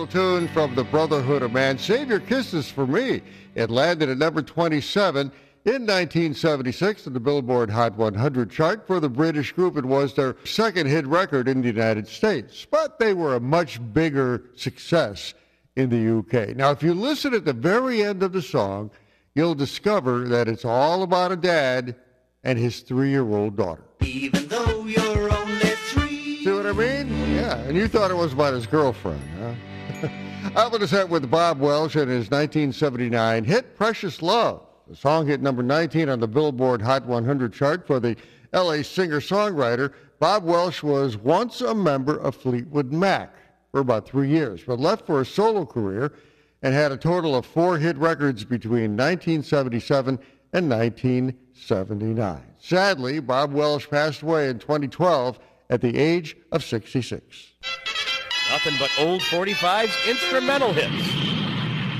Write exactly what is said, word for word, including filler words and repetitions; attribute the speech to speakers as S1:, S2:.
S1: Tune from the Brotherhood of Man, Save Your Kisses for Me. It landed at number twenty-seven in nineteen seventy-six in the Billboard Hot one hundred chart. For the British group, it was their second hit record in the United States, but they were a much bigger success in the U K. Now, if you listen at the very end of the song, you'll discover that it's all about a dad and his three-year-old daughter.
S2: Even though you're only three.
S1: See what I mean? Yeah, and you thought it was about his girlfriend, huh? How about that with Bob Welch and his nineteen seventy-nine hit Precious Love. The song hit number nineteen on the Billboard Hot one hundred chart. For the L A singer-songwriter, Bob Welch was once a member of Fleetwood Mac for about three years, but left for a solo career and had a total of four hit records between nineteen seventy-seven and nineteen seventy-nine. Sadly, Bob Welch passed away in twenty twelve at the age of sixty-six.
S3: Nothing but old forty-fives instrumental hits.